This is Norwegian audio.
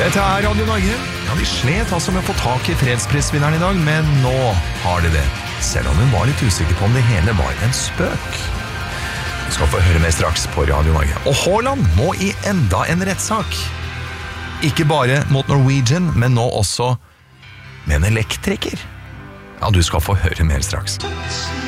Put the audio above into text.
Dette er Radio Norge. Ja, de slet altså med å få tak i fredsprisvinneren i dag, men nå har de det. Selv om hun var litt usikker på om det hele var en spøk. Du skal få høre mer straks på Radio Norge. Og Haaland må i enda en rettssak. Ikke bare mot Norwegian, men nå også med en elektriker. Ja, du skal få høre mer straks.